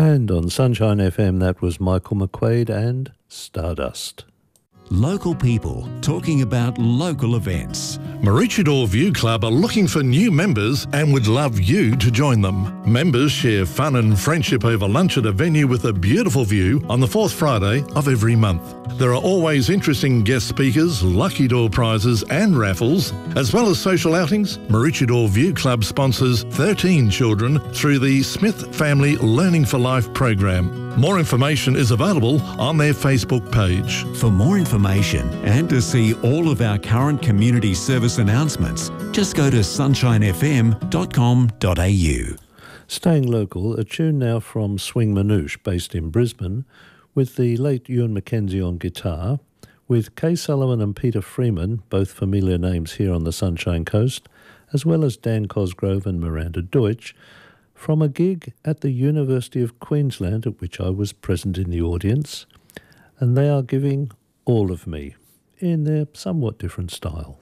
And on Sunshine FM, that was Michael McQuaid and Stardust. Local people talking about local events. Maroochydore View Club are looking for new members and would love you to join them. Members share fun and friendship over lunch at a venue with a beautiful view on the fourth Friday of every month. There are always interesting guest speakers, lucky door prizes and raffles, as well as social outings. Maroochydore View Club sponsors 13 children through the Smith Family Learning for Life program. More information is available on their Facebook page. For more information and to see all of our current community service announcements, just go to sunshinefm.com.au. Staying local, a tune now from Swing Manouche, based in Brisbane, with the late Ewan McKenzie on guitar, with Kay Sullivan and Peter Freeman, both familiar names here on the Sunshine Coast, as well as Dan Cosgrove and Miranda Deutsch, from a gig at the University of Queensland, at which I was present in the audience, and they are giving All of Me in their somewhat different style.